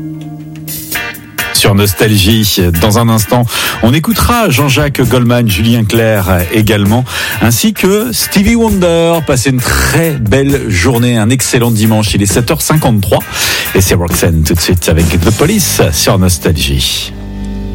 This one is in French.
Sur Nostalgie, dans un instant, on écoutera Jean-Jacques Goldman, Julien Clerc également, ainsi que Stevie Wonder. Passez une très belle journée, un excellent dimanche. Il est 7h53 et c'est Roxanne tout de suite avec The Police sur Nostalgie.